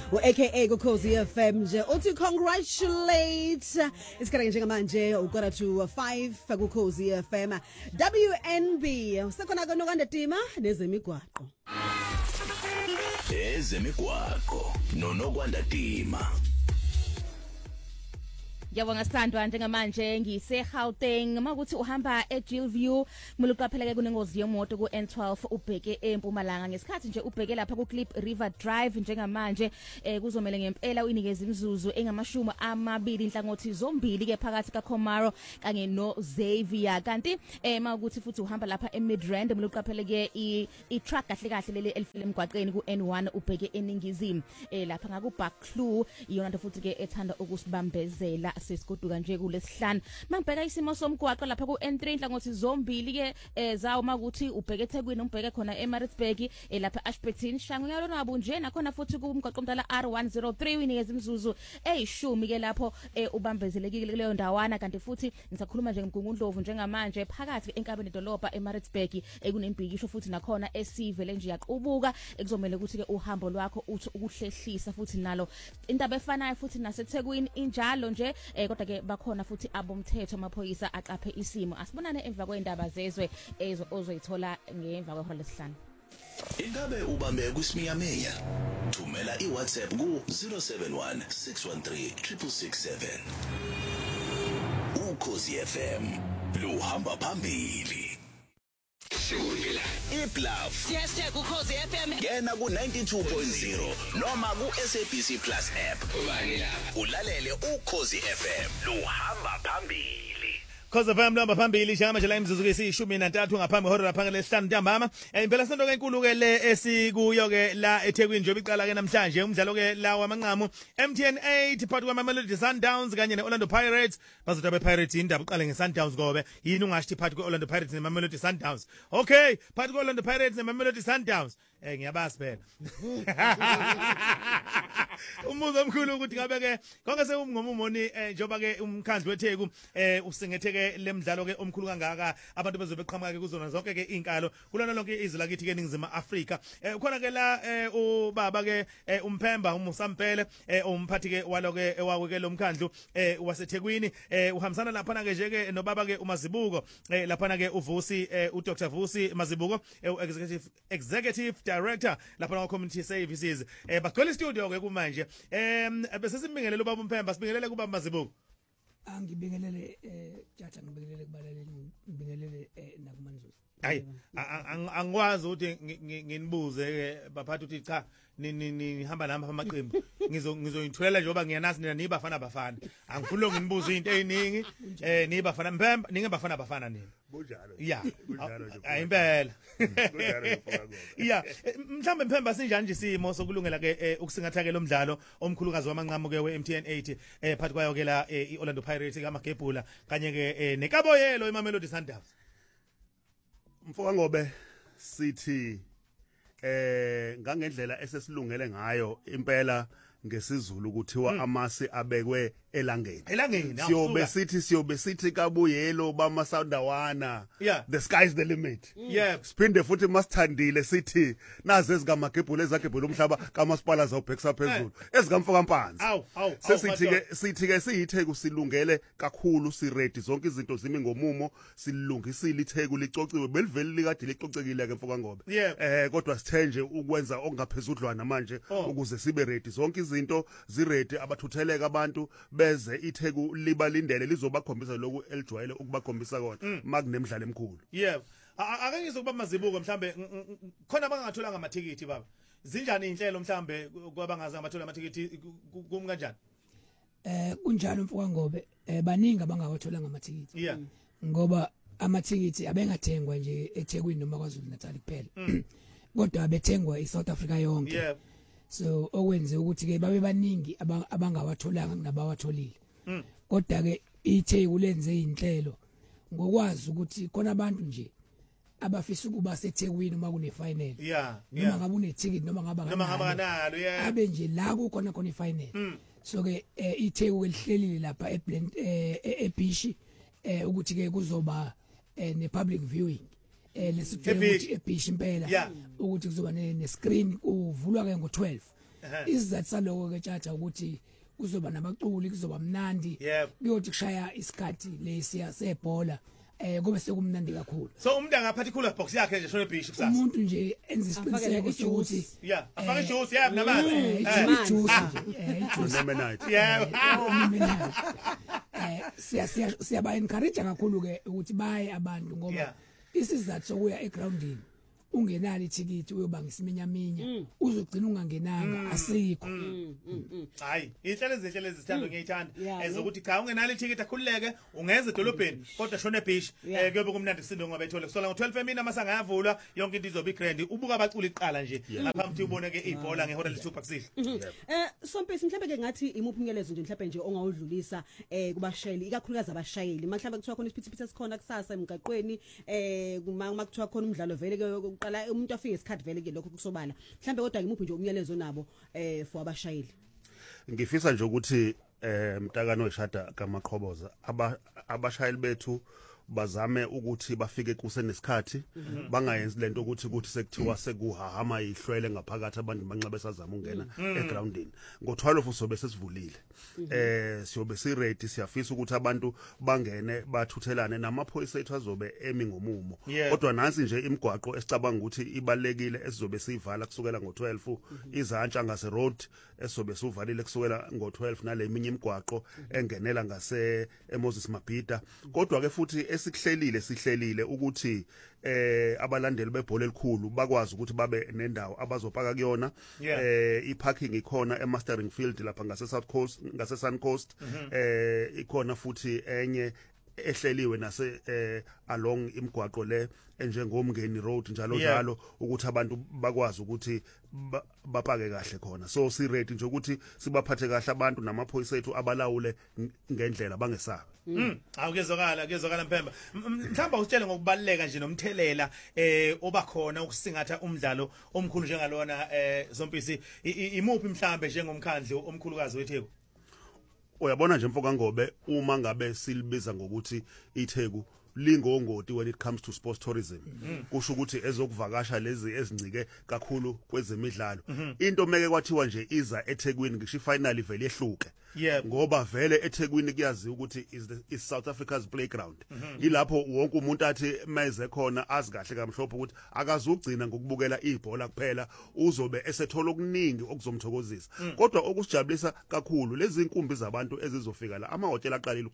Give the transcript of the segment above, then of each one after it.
aka kuKhosi FM nje uthi congratulate isikhathi njengamanje ukora to 5 kuKhosi FM WNB usekhona konokanda Dima nezemigwaqo nonokwanda Dima. Yabonga sithandwa njengamanje ngise-Gauteng makuthi uhamba eGillview kumele uqapheleke kunengozi yemoto ku N12 ubheke eMpumalanga ngesikhathi nje ubheke lapha ku Clip River Drive njengamanje kuzomela ngempela uyinikeza imizuzu engamashumi amabili inhlangothi zombili ke phakathi kaKhomaro kanye noXavier kanti makuthi futhi uhamba lapha eMidrand kumele uqapheleke i-truck kahle kahle leli elifile emgwaqeni ku N1 ubheke eningizimu lapha ngakuBaklu iyona nto futhi ke ethanda ukusibambezela sesigoduka nje kulesihlanu mangibheka isimo somgwaqo lapha ku N3 inhlangothi zombili ke zawo makuthi ubheke eThekwini umbheke khona eMaritzburg lapha Ashburton Shangu yalona abunje nakhona futhi kumgwaqo mdala R103 uyinikeza imizuzu eyishumi ke lapho ubambezelekile kuleyo ndawana kanti futhi ngisakhuluma nje ngumgungundlovu njengamanje phakathi enkabeni dolobha eMaritzburg kunembhikisho futhi nakhona esivele nje yaqhubuka ekuzomela ukuthi ke uhambo lwakho uthi ukuhlehlisa futhi nalo indaba efanayo futhi naseThekwini injalo nje kodwa ke bakhona futhi abomthetho amaphoyisa aqaphe isimo asibonane emva kwendaba zezwe ozoyithola ngemva kwehora lesihlanu. Ingabe ubambe kuSimiyameya thumela iWhatsApp ku 071 613 667 uKhosi FM luhamba phambili. iBluff #uKhosi FM ngena ku 92.0 noma ku SABC Plus app ulalele uKhosi FM luhamba phambili. Khosi FM luhamba phambili njengamanje la imizuzu ke si13 ngaphambi hora lapha ngelesihlanu ntambama impela sento ke enkulu ke le esikuyo ke la eThekwini nje obiqala ke namhlanje umdlalo ke la wamanqamu MTN 8 phakathi kwaMamelodi Sundowns kanye neOrlando Pirates bazothi abePirates indaba uqale ngeSundowns ngobe yini ungashithi phakathi kweOrlando Pirates neMamelodi Sundowns okay phakathi kweOrlando Pirates neMamelodi Sundowns ngiyabazi phela umuzo omkhulu ukuthi ngabe ke konke sekumngomumoni njoba ke umkhandlu weTheku usengetheke lemidlalo ke omkhulu kangaka abantu bezobe beqhamuka ke kuzona zonke ke inkalo kulona lonke izwe lakithi ke ningizima Afrika ukhona ke la ubaba ke umphemba umusampele umphathi ke walo ke ewawe ke lomkhandlu waseThekwini uhambisana lapha ke nje ke nobaba ke uMazibuko lapha ke uVusi uDr Vusi Mazibuko executive director lapha ku community services bagcwele studio ke kumanje bese simbingelele ubaba umphemba sibingelele kuba Mazibuko angibingelele tjatha ngibingelele kubalaleli ngibingelele nakumanzuzu hayi angikwazi ukuthi nginibuze ke baphatha ukuthi cha nihamba nami amaqembu ngizoyithulela njengoba ngiyanazi nina nibafana bafana angifuni nginibuze into eziningi nibafana Mphemba ninge bafana nini bunjalo yeah bunjalo nje impela bunjalo mfowethu yeah mhlambe Mphemba sinjani nje isimo sokulungela ke ukusingatha ke lo mdlalo omkhulukazi wamanqamu ke weMTN 8 phakathi kwayo ke la iOrlando Pirates kaMagebhula kanye ke neKaboyelo eMamelodi Sundowns mfowethu ngobe sithi ngangendlela esesilungele ngayo impela ngesizulu kuthiwa amasi abekwe elangeni siyobe sithi Kabuyelo bamasandawana the sky is the limit siphinde futhi masithandile sithi nazi ezikamagebhula ezagebhula umhlaba kamasipala zawubhekisa phezulu ezikamfoka mpanzi sithi ke siyitheku silungele kakhulu si ready zonke izinto zimi ngomumo silungisile itheku licociwe beliveli likade licocekile ke mfoka ngobe kodwa sithenje ukwenza okungaphezudlwana manje ukuze sibe ready zonke izinto zi ready abathutheleka abantu beze itheku libalindele lizobakhombisa lokhu elijwayele ukubakhombisa kona makunemidlalo emkhulu ake ngizokuba Mazibuko mhlambe khona bangatholanga amathikithi baba zinjani inhlelo mhlambe kwabangaza amathola amathikithi kum kanjani kunjalo mfowethu ngobe baningi abangawatholanga amathikithi ngoba amathikithi abengathengwa nje eThekwini noma kwaZulu Natal kuphela kodwa abethengwa eSouth Africa yonke so okwenze ukuthi ke babe baningi abangawatholanga nabawatholile kodwa ke iTheku lenze inhlelo ngokwazi ukuthi khona abantu nje abafisa ukuba seThekwini uma kune final noma ngabe une ticket noma ngaba kanalo abe nje la kukhona khona ifinal so ke iTheku elihlelile lapha eBlend eBishi ukuthi ke kuzoba ne public viewing lesithe ukuthi eBishi impela ukuthi kuzoba ne screen kuvulwa ke ngo12 isizathu saloko ke tjatha ukuthi kuzoba nabaculi kuzoba mnandi kuyothi kushaya isikhathi lesiya sebhola kube sekumnandi kakhulu so umuntu angaphathi cooler box yakhe nje shone bishop sasa umuntu nje enza isiqiniseko sokuthi afake juice namanzi juice lemonade siyaba encourage kakhulu ke ukuthi baye abantu ngoba isizathu sokuya egroundini ungenali ithikithi uyobanga isiminyaminya uzogcina ungangenanga asikho hayi inhlelo zithandwa ngiyithanda ezokuthi cha ungenali ithikithi akhululeke ungeze edolobheni kodwa shone beach kuyobe kumnandi kusinde ngoba ethole kusola ngo12 emini amasanga ayavulwa yonke into izobe grand ubuka abaculi iqala nje lapha mthi ubone ke ibhola ngehora lesithupha kusihlwa Sompisi mhlawumbe ke ngathi imuphi umyalezo nje mhlawumbe nje ongawudlulisa kubashayeli ikakhulukazi abashayeli mhlawumbe kuthiwa khona isiphithiphithi esikhona kusasa emgaqweni kuma kuthiwa khona umdlalo vele ke qala umuntu afike isikhathi vele ke lokho kusobala mhlambe kodwa ngimuphi nje umyalezo nabo for abashayeli ngifisa nje ukuthi mtakano weshada kaMaqhoboza abashayeli bethu bazame ukuthi bafike kusenesikhathi bangayenzi lento ukuthi sekuthiwa sekuhahama ihlwele ngaphakathi abantu banxa besazama ungena egroundini ngo12 sobe sesivulile siyobe si ready siyafisa ukuthi abantu bangene bathuthelane namaphoyisa ethu azobe emi ngomumo kodwa nansi nje imigwaqo esicabanga ukuthi ibalekile esizobe siyivala kusukela ngo12 izantsha ngase road esobe sivalile kusukela ngo12 naleminye imigwaqo engenela ngase eMoses Mabhida kodwa ke futhi sihlelile ukuthi abalandeli bebhola elikhulu bakwazi ukuthi babe nendawo abazopaka kuyona iparking ikhona eMastering Field lapha ngase South Coast ngase Sun Coast ikhona futhi enye ehleliwe nase along imigwaqo le enjengomngeni road njalo ukuthi abantu bakwazi ukuthi bapake kahle khona so si ready nje ukuthi sibaphathe kahle abantu namaphoyisa ethu abalawule ngendlela bangesabe awukezwakala Mpemba mhlamba usitshele ngokubaleka nje nomthelela obakhona ukusingatha umdlalo omkhulu njengalona Zompisi imuphi mhlambe njengomkhandlu omkhulukazi weTheku uyabona nje mfoka Ngobe uma ngabe silibiza ngokuthi iTheku lingongoti when it comes to sports tourism kusho ukuthi ezokuvakasha lezi ezincike kakhulu kwezemidlalo into meke kwathiwa nje iza eThekwini ngisho finally vele ehluke ngoba vele eThekwini kuyazi ukuthi is South Africa's playground ilapho wonke umuntu athi meze khona azi kahle kamhlophe ukuthi akazugcina ngokubukela ibhola kuphela uzobe esethola okuningi okuzomthokozisa kodwa okusijabulisa kakhulu lezi inkumbi zabantu ezizofika la amahotela aqalile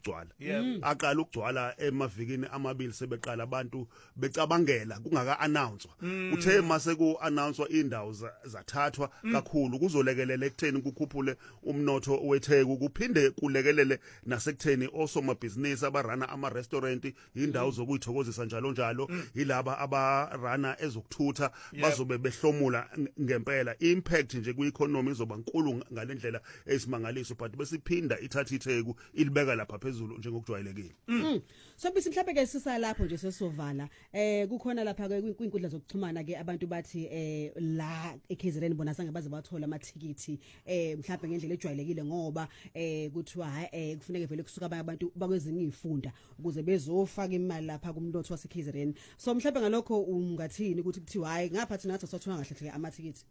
ukugcwala emavikini amabili sebeqala abantu becabangela kungaka announcewa uthe mase ku announcewa indawo zathathwa kakhulu kuzolekelela ekutheni kukhuphule umnotho weTheku kuphinde kulekelele nasekutheni osomabhizinisi abarana ama-restaurant indawo zokuyithokozisa njalo yilaba abarana ezokuthutha bazobe behlomula ngempela impact nje ku-economy izoba nkulu ngalendlela eyisimangaliso but besiphinda ithatha iTheku ilibeka lapha phezulu njengokujwayelekile so bese mhlawumbe ke sisa lapho nje sesovala kukhona lapha ke kwinkundla zokuxhumana ke abantu bathi la eKZN bona sange baze bathola amathikithi mhlawumbe ngendlela ejwayelekile ngoba kuthiwa hayi kufuneka vele kusuka abantu bakwezinye izifunda ukuze bezofaka imali lapha kumnotho waseKZN so mhlawumbe ngalokho ungathini ukuthi kuthiwa hayi ngapha thina nathi sothola kahle amathikithi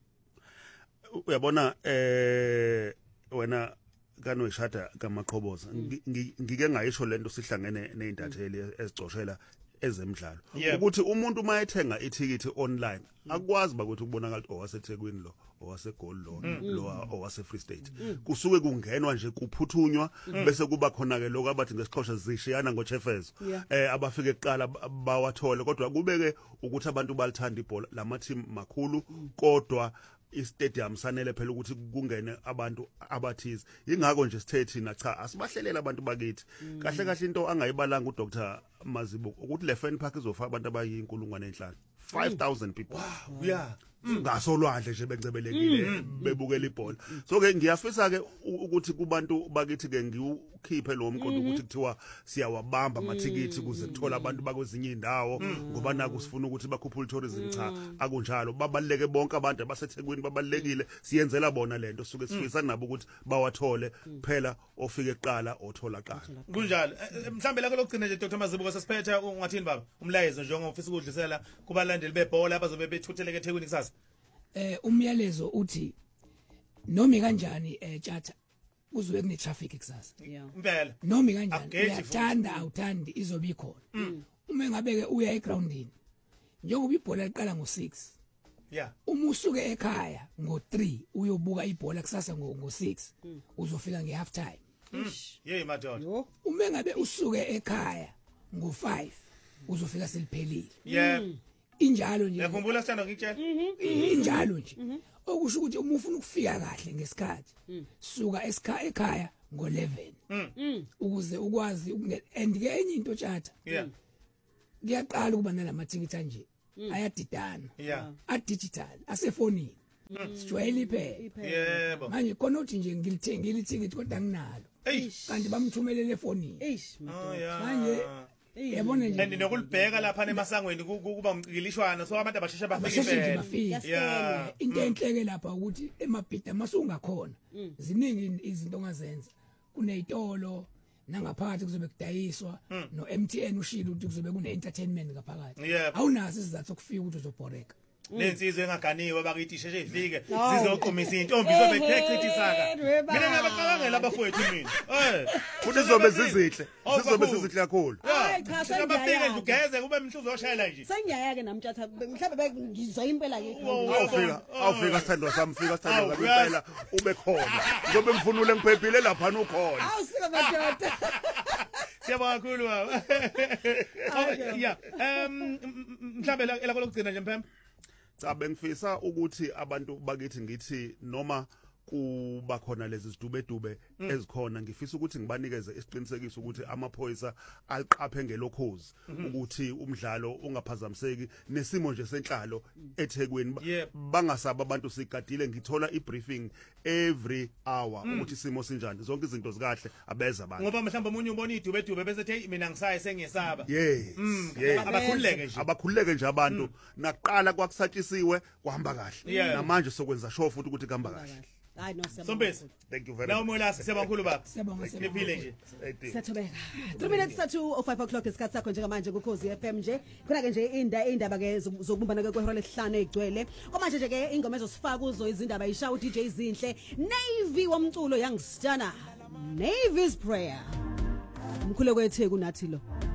uyabona wena kanweshada kaMaqhoboza ngike ngayisho lento sihlangene nezintatheli ezicoshela ezemidlalo ukuthi umuntu mayethenga ithikithi online akwazi bakuthi kubonakala owaseThekwini lo owaseGoli lo owase Free State kusuke kungenwa nje kuphuthunywa bese kuba khona ke lokho abathi ngesixhosa zishiyana ngoChefezo abafike eqala bawathole kodwa kubeke ukuthi abantu balithanda ibhola lama team makhulu kodwa istadium sanele phela ukuthi kungene abantu abathize ingakho nje sithe thina cha asibahlelela abantu bakithi kahle into angayibalanga uDr Mazibu ukuthi le fan park izofaka abantu abayinkulungwane enhlanu 5000 people ngasolwandle nje becebelekile bebukela ibhola so ke ngiyafisa ke ukuthi kubantu bakithi ke ngiukhiphe lo mqondo ukuthi kuthiwa siyawabamba amathikithi kuze kuthola abantu bakwezinye indawo ngoba naku sifuna ukuthi bakhuphule tourism cha akunjalo babaleke bonke abantu abaseThekwini babalekile siyenzela bona lento suke sifisa nabo ukuthi bawathole phela ofike eqala othola qala kunjalo mhlambe la lokugcina nje Dr Mazibuko sesiphethe ungathini baba umlayezo njengofisa ukudlisela kubalandeli bebhola abazobe bethutheleke eThekwini kusasa umyalezo uthi noma kanjani tjatha kuzobe kune traffic kusasa impela noma kanjani uyathanda awuthandi izobe ikhona uma ngabe ke uya egroundini njengoba ibhola liqala ngo6 uma usuke ekhaya ngo3 uyobuka ibhola kusasa ngo6 uzofika ngehalf time yey madoda uma ngabe usuke ekhaya ngo5 uzofika seliphelile injalo nje yakhumbula sithanda ngikutshela injalo nje okusho ukuthi uma ufuna ukufika kahle ngesikhathi suka ekhaya ngo11 ukuze ukwazi and ke enye into tjatha kuyaqala ukuba nalamathikithi anje ayadidana adigital asefonini sijwayele iphela yebo manje khona uthi nje ngilithengile ithikithi kodwa nginalo kanti bamthumelele efonini manje yabona nje and nokulibheka lapha emasangweni kuba umcikilishwana so abantu abasheshe bafike impela into enhleke lapha ukuthi emabhida masungakhona ziningi izinto ongazenza kunezitolo nangaphakathi kuzobe kudayiswa no MTN ushilo ukuthi kuzobe kune entertainment ngaphakathi awunazi isizathu sokufika ukuthi uzobhoreka lensizwe engaganiwe bakithi sheshe ifike sizoqhumisa intombi sobe kuchithithaka mina ngiyabacabangela abafowethu mina kulizobe zizihle kakhulu hayi cha sabafike nje ugeze kube mhluzo oshayela nje sengiyaya ke namtjatha mhlawumbe ngizwa impela ke awufika sithandwa sami fika sithandwa impela ube khona ngizobe ngifuna ngiphephile lapha ukhona awusika madoda siyabonga kakhulu baba mhlawumbe la lokugcina nje mphembe Sabe ngifisa ukuthi abantu bakithi ngithi noma kuba khona lezi zidubedube ezikhona ngifisa ukuthi ngibanikeze isiqinisekiso ukuthi amaphoyisa aliqaphe ngelokhozi ukuthi umdlalo ungaphazamiseki nesimo nje senhlalo eThekwini bangasaba abantu sigadile ngithola ibriefing every hour ukuthi isimo sinjani zonke izinto zikahle abeza abantu ngoba mhlawumbe umunye ubona idubedube bese ethi mina ngisaye sengiyesaba abakhululeke nje abantu naqala kwakusatshisiwe kuhamba kahle namanje sokwenza sure futhi ukuthi kuhamba kahle hayi no Sombesi thank you very much. Nawumolasi siyabonga kakhulu baba. Siphile nje. Sethobeka. 3 minutes to 5 o'clock isikhathi sakho njengamanje kuKhosi FM nje. Khona ke nje indaba ke zokubumbana kwehora lesihlanu egcwele. Kwamanje nje ke ingoma ezosifaka kuzo izindaba ishawu DJ Zinhle. Navy womculo youngstana. Navy's prayer. Umkhulu kweTheku nathi lo.